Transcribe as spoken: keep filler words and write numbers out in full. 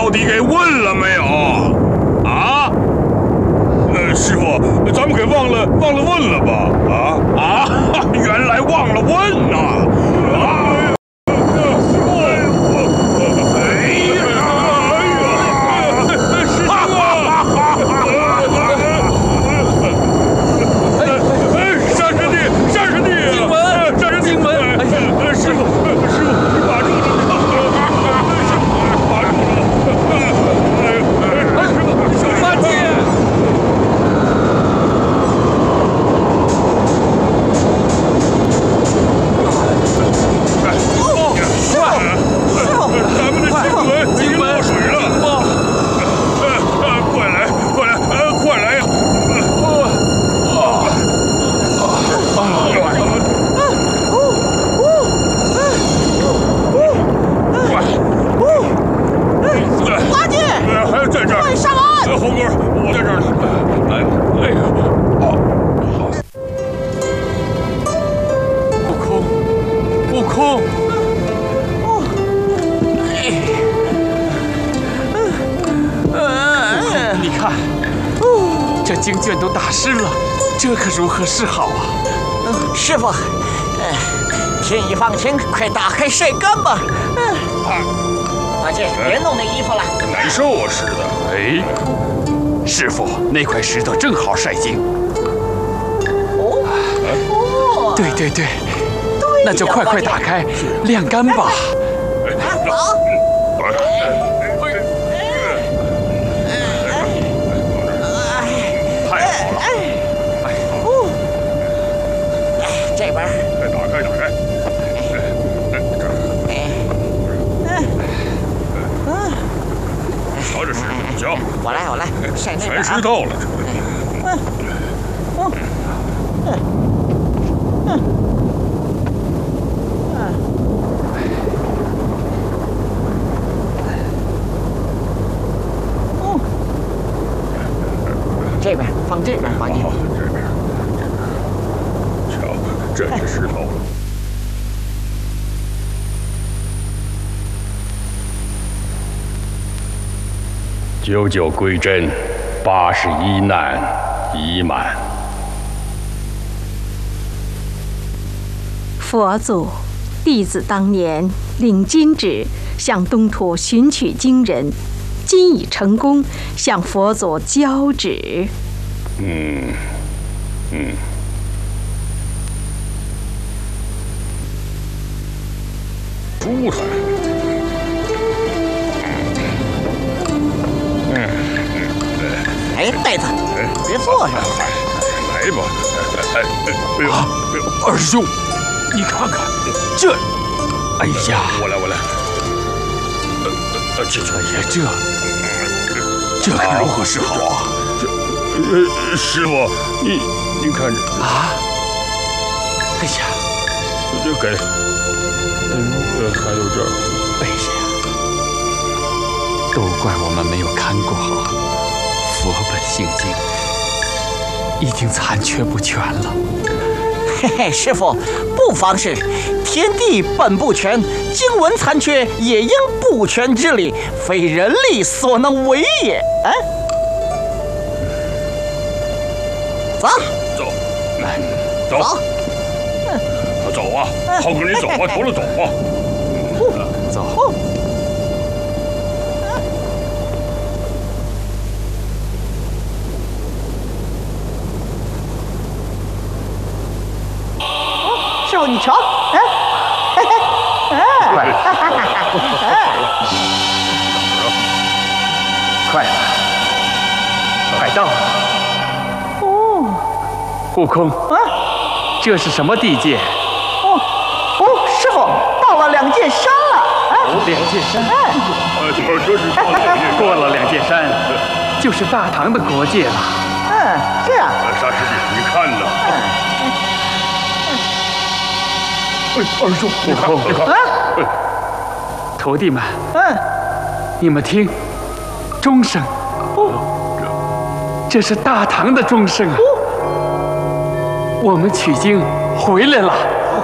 到底给问了没有？啊？呃，师傅，咱们给忘了忘了问了吧？啊啊！原来忘了问呐！啊！ 经卷都打湿了，这可如何是好啊！ 嗯，师傅，呃，天一放晴，快打开晒干吧。嗯，八戒，别弄那衣服了， 难受啊，湿的。 哎，师傅，那块石头正好晒经。 哦，哦， 对对对，那就快快打开，晾干吧。 好。 这边， 再打开，打开。瞧这石头，瞧。 我来，我来，晒那边。 全湿透了。 嗯，嗯，嗯，嗯，嗯。这边放这边，放这边。 这是石头了。九九归真，八十一难已满。 佛祖，弟子当年领金旨向东土寻取经人，今已成功，向佛祖交旨。 嗯，嗯。 舒坦。嗯嗯， 哎，袋子，别坐上。 来吧，哎哎呦， 二师兄，你看看这，哎呀， 我来我来。呃呃，这这， 哎呀这，这可如何是好啊？ 这，呃，师傅，你你看这啊，哎呀， 这给。 呃，还有这儿， 哎呀，都怪我们没有看过好，佛本性经已经残缺不全了。 嘿嘿，师傅，不妨事，天地本不全，经文残缺也应不全之理，非人力所能为也。啊，走， 走，来，走， 走， 走啊，浩哥，你走啊，头了走啊。 走。 师傅，你瞧，哎，嘿嘿，哎， 快了，快到了。 哦， 悟空， 啊， 这是什么地界？ 哦，哦，师傅，到了两界山了。 两界山， 呃，这这是过了过了两界山，就是大唐的国界了。 嗯，是啊。 沙师弟，你看呢？哎，二兄，你看，你看， 徒弟们， 嗯， 你们听，钟声，哦，这是大唐的钟声啊！我们取经回来了。